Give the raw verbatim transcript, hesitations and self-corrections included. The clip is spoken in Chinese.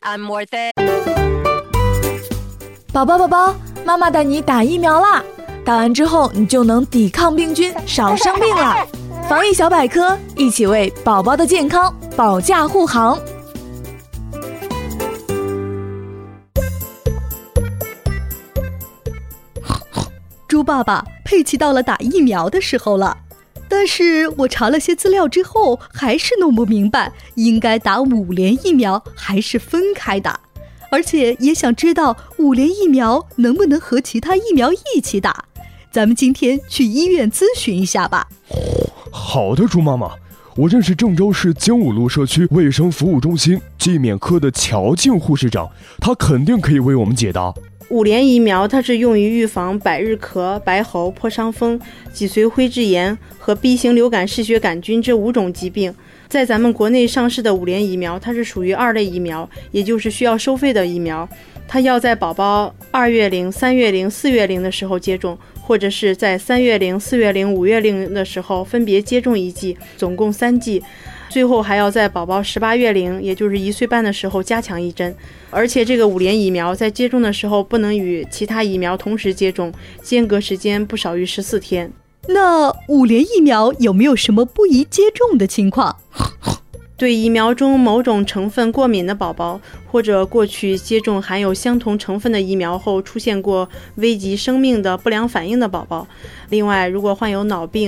I'm worth it。 宝宝宝宝，妈妈带你打疫苗啦！打完之后，你就能抵抗病菌，少生病啦。防疫小百科，一起为宝宝的健康保驾护航。 猪爸爸，佩奇到了打疫苗的时候了，但是我查了些资料之后，还是弄不明白应该打五联疫苗还是分开打，而且也想知道五联疫苗能不能和其他疫苗一起打。咱们今天去医院咨询一下吧。 好的，猪妈妈，我认识郑州市精武路社区卫生服务中心季免科的乔静护士长，她肯定可以为我们解答。 五联疫苗它是用于预防百日咳、白喉、破伤风、脊髓灰质炎和 B 型流感嗜血杆菌这五种疾病。在咱们国内上市的五联疫苗，它是属于二类疫苗，也就是需要收费的疫苗。它要在宝宝二月龄、三月龄、四月龄的时候接种，或者是在三月龄、四月龄、五月龄的时候分别接种一剂，总共三剂。最后还要在宝宝十八月龄，也就是一岁半的时候加强一针。而且这个五联疫苗在接种的时候不能与其他疫苗同时接种，间隔时间不少于十四天。 那五联疫苗有没有什么不宜接种的情况？ 对疫苗中某种成分过敏的宝宝，或者过去接种含有相同成分的疫苗后出现过危及生命的不良反应的宝宝。另外，如果患有脑病、